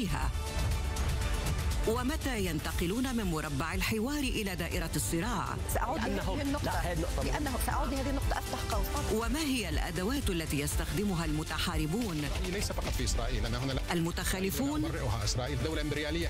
فيها؟ ومتى ينتقلون من مربع الحوار إلى دائرة الصراع؟ سأعود لهذه النقطة لأنه سأعود لهذه النقطة أفتح قوس. وما هي الأدوات التي يستخدمها المتحاربون؟ ليس فقط في إسرائيل، أنا هنا المتخالفون إسرائيل دولة إمبريالية.